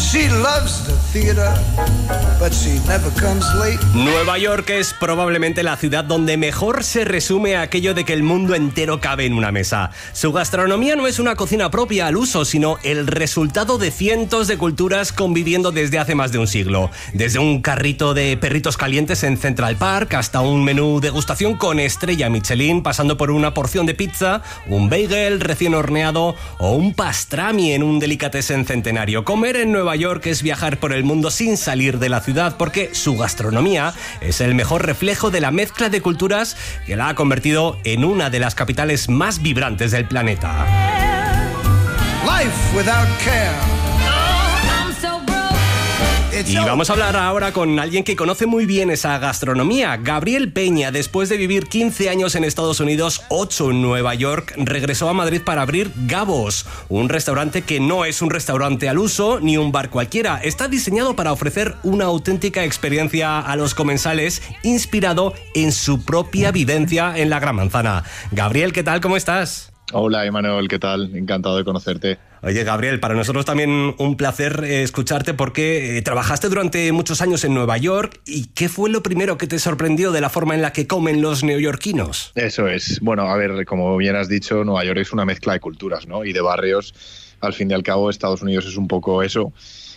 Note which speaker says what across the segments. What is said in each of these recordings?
Speaker 1: She loves the theater, but she never comes late.
Speaker 2: Nueva York es probablemente la ciudad donde mejor se resume aquello de que el mundo entero cabe en una mesa. Su gastronomía no es una cocina propia al uso, sino el resultado de cientos de culturas conviviendo desde hace más de un siglo. Desde un carrito de perritos calientes en Central Park hasta un menú degustación con estrella Michelin, pasando por una porción de pizza, un bagel recién horneado o un pastrami en un delicatessen centenario. Comer en Nueva York es viajar por el mundo sin salir de la ciudad, porque su gastronomía es el mejor reflejo de la mezcla de culturas que la ha convertido en una de las capitales más vibrantes del planeta.
Speaker 1: Life without care.
Speaker 2: Y vamos a hablar ahora con alguien que conoce muy bien esa gastronomía. Gabriel Peña, después de vivir 15 años en Estados Unidos, 8 en Nueva York, regresó a Madrid para abrir Gabos, un restaurante que no es un restaurante al uso ni un bar cualquiera. Está diseñado para ofrecer una auténtica experiencia a los comensales, inspirado en su propia vivencia en la Gran Manzana. Gabriel, ¿qué tal? ¿Cómo estás?
Speaker 3: Hola, Emanuel, ¿qué tal? Encantado de conocerte.
Speaker 2: Oye, Gabriel, para nosotros también un placer escucharte, porque trabajaste durante muchos años en Nueva York. ¿Y qué fue lo primero que te sorprendió de la forma en la que comen los neoyorquinos?
Speaker 3: Eso es. Bueno, a ver, como bien has dicho, Nueva York es una mezcla de culturas, ¿no? Y de barrios. Al fin y al cabo, Estados Unidos es un poco eso.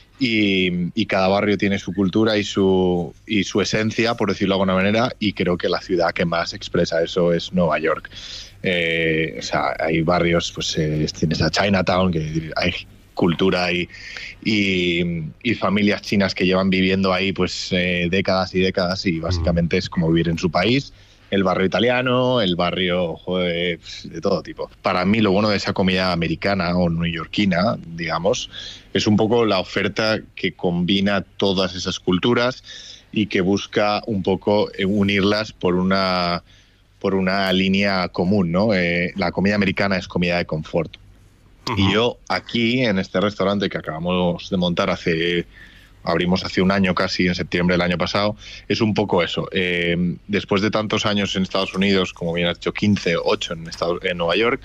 Speaker 3: Y cada barrio tiene su cultura y su esencia, por decirlo de alguna manera, y creo que la ciudad que más expresa eso es Nueva York. O sea, hay barrios, pues tienes a Chinatown, que hay cultura y familias chinas que llevan viviendo ahí pues décadas y décadas, y básicamente es como vivir en su país. El barrio italiano, el barrio de todo tipo. Para mí lo bueno de esa comida americana o neoyorquina, digamos, es un poco la oferta que combina todas esas culturas y que busca un poco unirlas por una línea común, ¿no? La comida americana es comida de confort. Uh-huh. Y yo aquí, en este restaurante que acabamos de montar abrimos hace un año casi, en septiembre del año pasado, es un poco eso. Después de tantos años en Estados Unidos, como bien has dicho, 15, 8 en Nueva York,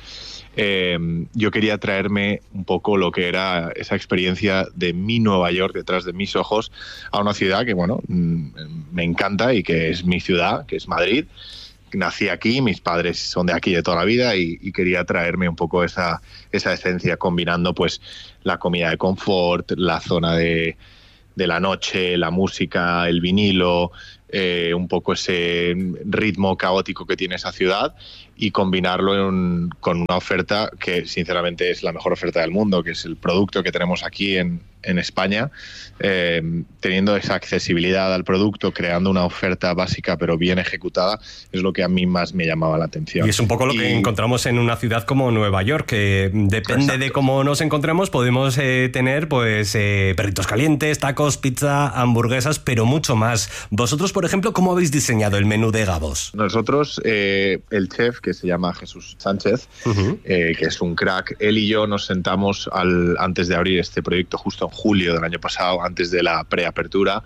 Speaker 3: yo quería traerme un poco lo que era esa experiencia de mi Nueva York detrás de mis ojos a una ciudad que, bueno, me encanta y que es mi ciudad, que es Madrid. Nací aquí, mis padres son de aquí de toda la vida y quería traerme un poco esa esencia, combinando pues la comida de confort, la zona de la noche, la música, el vinilo, un poco ese ritmo caótico que tiene esa ciudad, y combinarlo con una oferta que sinceramente es la mejor oferta del mundo, que es el producto que tenemos aquí en España, teniendo esa accesibilidad al producto, creando una oferta básica pero bien ejecutada, es lo que a mí más me llamaba la atención.
Speaker 2: Y es un poco lo que encontramos en una ciudad como Nueva York, que depende Exacto. de cómo nos encontremos, podemos tener pues perritos calientes, tacos, pizza, hamburguesas, pero mucho más. Vosotros, por ejemplo, ¿cómo habéis diseñado el menú de Gabos?
Speaker 3: Nosotros, el chef, que se llama Jesús Sánchez, uh-huh. Que es un crack, él y yo nos sentamos antes de abrir este proyecto justo en julio del año pasado, antes de la preapertura,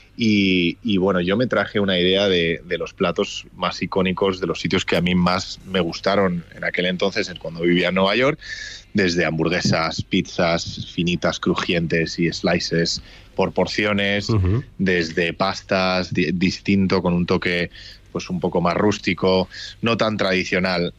Speaker 3: y bueno, yo me traje una idea de los platos más icónicos, de los sitios que a mí más me gustaron en aquel entonces, cuando vivía en Nueva York, desde hamburguesas, pizzas finitas, crujientes y slices por porciones, uh-huh. desde pastas distinto, con un toque pues un poco más rústico, no tan tradicional,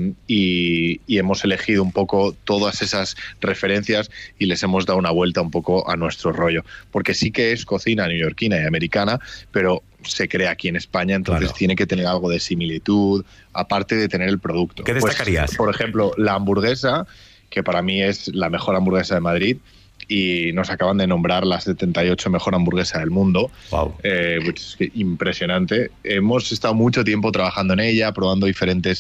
Speaker 3: y hemos elegido un poco todas esas referencias y les hemos dado una vuelta un poco a nuestro rollo, porque sí que es cocina neoyorquina y americana, pero se crea aquí en España, entonces claro. tiene que tener algo de similitud, aparte de tener el producto.
Speaker 2: ¿Qué destacarías?
Speaker 3: Pues, por ejemplo, la hamburguesa, que para mí es la mejor hamburguesa de Madrid, y nos acaban de nombrar la 78 mejor hamburguesa del mundo. Wow. Es impresionante. Hemos estado mucho tiempo trabajando en ella, probando diferentes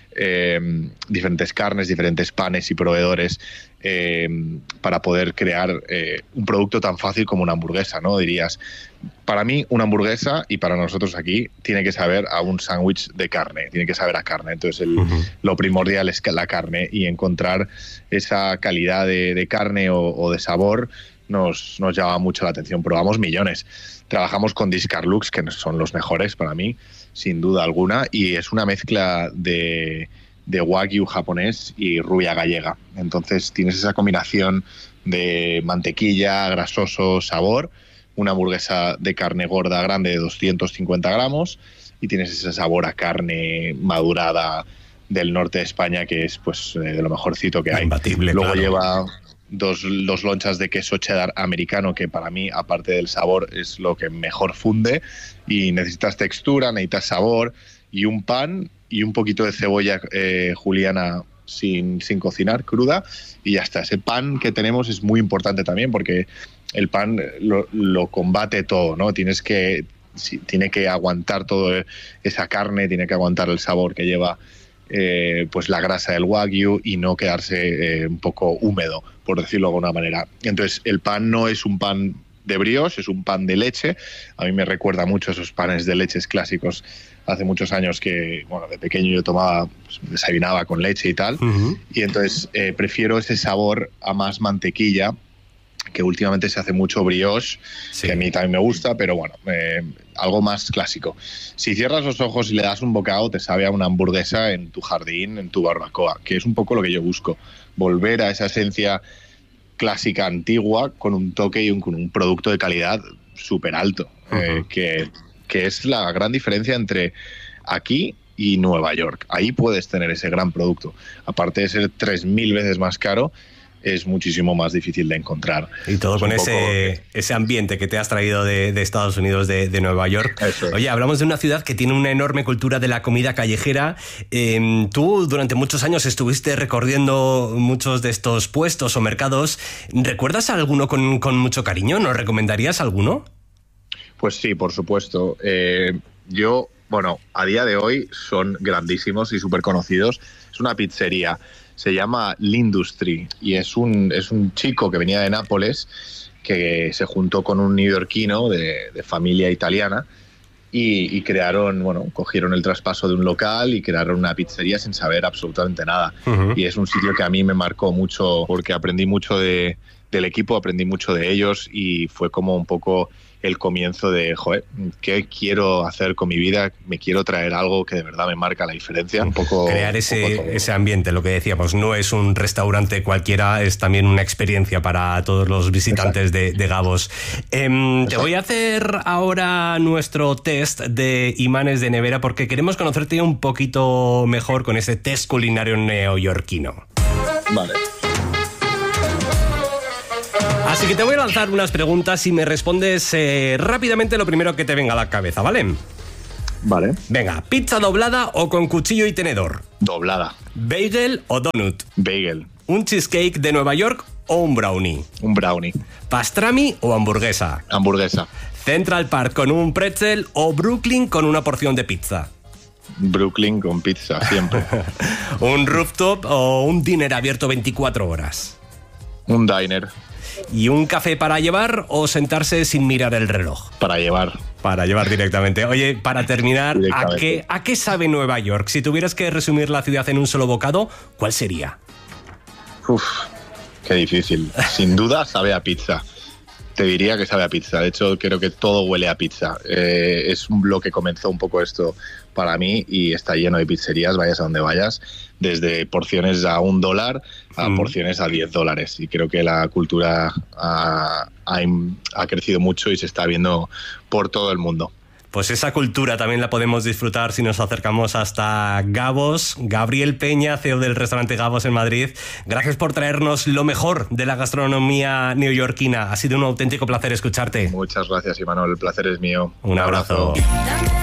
Speaker 3: carnes, diferentes panes y proveedores, para poder crear un producto tan fácil como una hamburguesa, ¿no? Dirías, para mí una hamburguesa, y para nosotros aquí, tiene que saber a un sándwich de carne, tiene que saber a carne. Entonces lo primordial es la carne, y encontrar esa calidad de carne o de sabor nos llama mucho la atención. Probamos millones. Trabajamos con Discarlux, que son los mejores para mí, sin duda alguna, y es una mezcla de de wagyu japonés y rubia gallega. Entonces tienes esa combinación de mantequilla, grasoso, sabor, una hamburguesa de carne gorda grande de 250 gramos y tienes ese sabor a carne madurada del norte de España, que es pues de lo mejorcito que hay.
Speaker 2: Imbatible,
Speaker 3: luego
Speaker 2: claro.
Speaker 3: lleva dos lonchas de queso cheddar americano, que para mí, aparte del sabor, es lo que mejor funde, y necesitas textura, necesitas sabor, y un pan y un poquito de cebolla juliana sin cocinar, cruda, y ya está. Ese pan que tenemos es muy importante también, porque el pan lo combate todo, ¿no? Tiene que aguantar toda esa carne, tiene que aguantar el sabor que lleva pues la grasa del wagyu y no quedarse un poco húmedo, por decirlo de alguna manera. Entonces el pan no es un pan de brioche, es un pan de leche. A mí me recuerda mucho a esos panes de leches clásicos hace muchos años que, bueno, de pequeño yo tomaba, pues, desayunaba con leche y tal. Y entonces prefiero ese sabor a más mantequilla, que últimamente se hace mucho brioche, que a mí también me gusta, pero bueno, algo más clásico. Si cierras los ojos y le das un bocado, te sabe a una hamburguesa en tu jardín, en tu barbacoa, que es un poco lo que yo busco, volver a esa esencia clásica antigua con un toque y con un producto de calidad súper alto, que es la gran diferencia entre aquí y Nueva York. Ahí puedes tener ese gran producto. Aparte de ser 3.000 veces más caro, es muchísimo más difícil de encontrar.
Speaker 2: Y todo con ese ambiente que te has traído de Estados Unidos, de Nueva York.
Speaker 3: Eso es.
Speaker 2: Oye, hablamos de una ciudad que tiene una enorme cultura de la comida callejera. Tú durante muchos años estuviste recorriendo muchos de estos puestos o mercados. ¿Recuerdas alguno con mucho cariño? ¿Nos recomendarías alguno?
Speaker 3: Pues sí, por supuesto. Yo, bueno, a día de hoy son grandísimos y súper conocidos. Es una pizzería. Se llama L'Industrie y es un chico que venía de Nápoles, que se juntó con un neoyorquino de familia italiana y crearon, bueno, cogieron el traspaso de un local y crearon una pizzería sin saber absolutamente nada. Y es un sitio que a mí me marcó mucho porque aprendí mucho del equipo, aprendí mucho de ellos y fue como un poco el comienzo de, joder, ¿qué quiero hacer con mi vida? Me quiero traer algo que de verdad me marca la diferencia. Un poco
Speaker 2: crear ese ambiente, lo que decíamos, no es un restaurante cualquiera, es también una experiencia para todos los visitantes de Gavos. Te voy a hacer ahora nuestro test de imanes de nevera porque queremos conocerte un poquito mejor con ese test culinario neoyorquino.
Speaker 3: Vale.
Speaker 2: Así que te voy a lanzar unas preguntas y me respondes rápidamente lo primero que te venga a la cabeza, ¿vale?
Speaker 3: Vale.
Speaker 2: Venga, ¿pizza doblada o con cuchillo y tenedor?
Speaker 3: Doblada.
Speaker 2: ¿Bagel o donut?
Speaker 3: Bagel.
Speaker 2: ¿Un cheesecake de Nueva York o un brownie?
Speaker 3: Un brownie.
Speaker 2: ¿Pastrami o hamburguesa?
Speaker 3: Hamburguesa.
Speaker 2: ¿Central Park con un pretzel o Brooklyn con una porción de pizza?
Speaker 3: Brooklyn con pizza, siempre.
Speaker 2: ¿Un rooftop o un diner abierto 24 horas?
Speaker 3: Un diner.
Speaker 2: ¿Y un café para llevar o sentarse sin mirar el reloj?
Speaker 3: Para llevar.
Speaker 2: Para llevar directamente. Oye, para terminar, ¿a qué sabe Nueva York? Si tuvieras que resumir la ciudad en un solo bocado, ¿cuál sería?
Speaker 3: Uf, qué difícil. Sin duda sabe a pizza. Te diría que sabe a pizza. De hecho, creo que todo huele a pizza. Es lo que comenzó un poco esto para mí y está lleno de pizzerías, vayas a donde vayas, desde porciones a $1 a porciones a $10. Y creo que la cultura ha crecido mucho y se está viendo por todo el mundo.
Speaker 2: Pues esa cultura también la podemos disfrutar si nos acercamos hasta Gavos. Gabriel Peña, CEO del restaurante Gavos en Madrid. Gracias por traernos lo mejor de la gastronomía neoyorquina. Ha sido un auténtico placer escucharte.
Speaker 3: Muchas gracias, Imanol. El placer es mío.
Speaker 2: Un abrazo.